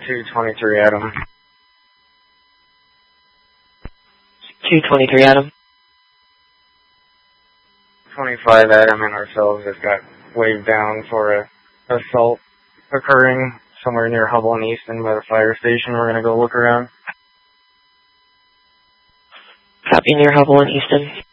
223 Adam. 223 Adam. 25 Adam and ourselves just got waved down for a assault occurring somewhere near Hubble and Easton by the fire station. We're going to go look around. Copy, near Hubble and Easton.